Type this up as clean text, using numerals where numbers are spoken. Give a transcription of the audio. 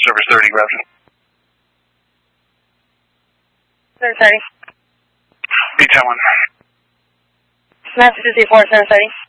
Service 30, Grafton. Service 30. B-Town 1. Massachusetts 4, Service 30.